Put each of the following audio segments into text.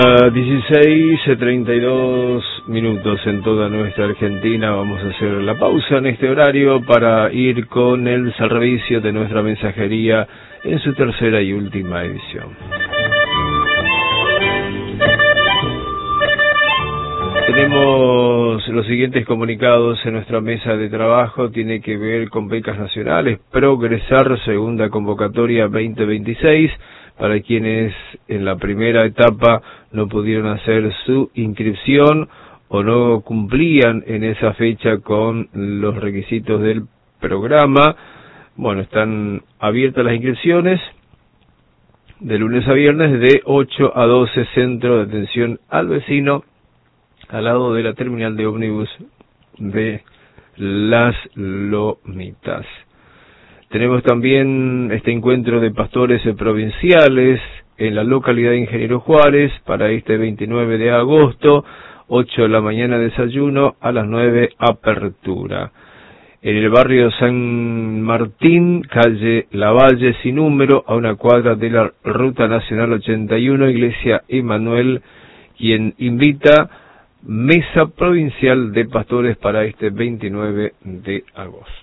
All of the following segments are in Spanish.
16:32 en toda nuestra Argentina. Vamos a hacer la pausa en este horario para ir con el servicio de nuestra mensajería en su tercera y última edición. Tenemos los siguientes comunicados en nuestra mesa de trabajo. Tiene que ver con becas nacionales, Progresar, segunda convocatoria 2026, para quienes en la primera etapa no pudieron hacer su inscripción o no cumplían en esa fecha con los requisitos del programa. Bueno, están abiertas las inscripciones de lunes a viernes de 8 a 12, centro de atención al vecino, al lado de la terminal de ómnibus de Las Lomitas. Tenemos también este encuentro de pastores provinciales en la localidad de Ingeniero Juárez para este 29 de agosto, 8 de la mañana desayuno, a las 9 apertura. En el barrio San Martín, calle Lavalle sin número, a una cuadra de la Ruta Nacional 81, Iglesia Emanuel, quien invita Mesa Provincial de Pastores para este 29 de agosto.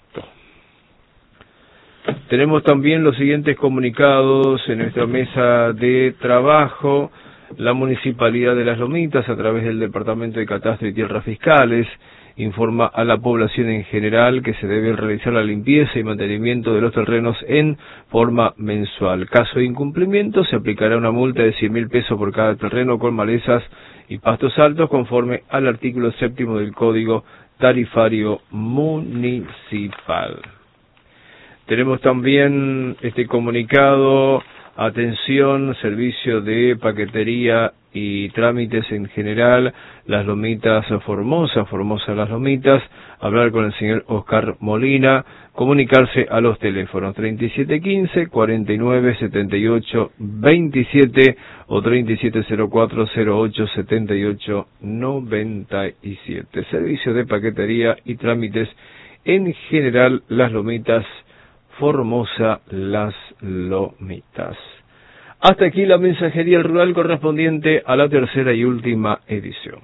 Tenemos también los siguientes comunicados en nuestra mesa de trabajo. La Municipalidad de Las Lomitas, a través del Departamento de Catastro y Tierras Fiscales, informa a la población en general que se debe realizar la limpieza y mantenimiento de los terrenos en forma mensual. Caso de incumplimiento, se aplicará una multa de 100.000 pesos por cada terreno con malezas y pastos altos, conforme al artículo 7º del Código Tarifario Municipal. Tenemos también este comunicado: atención, servicio de paquetería y trámites en general, Las Lomitas Formosa, Formosa Las Lomitas. Hablar con el señor Oscar Molina, comunicarse a los teléfonos 3715 49 78 27 o 3704 08 78 97. Servicio de paquetería y trámites en general, Las Lomitas Formosa Las Lomitas. Hasta aquí la mensajería rural correspondiente a la tercera y última edición.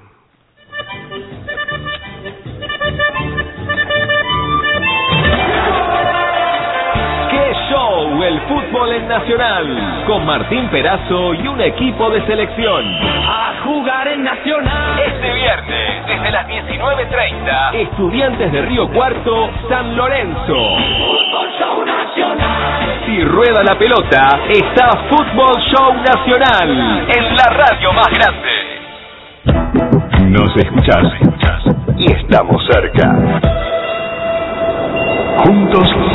¡Qué show! El fútbol en Nacional, con Martín Perazo y un equipo de selección. ¡A jugar en Nacional! Este viernes, desde las 19:30, Estudiantes de Río Cuarto, San Lorenzo. ¡Fútbol Show Nacional! Si rueda la pelota, está Fútbol Show Nacional, en la radio más grande. Nos escuchás y estamos cerca. Juntos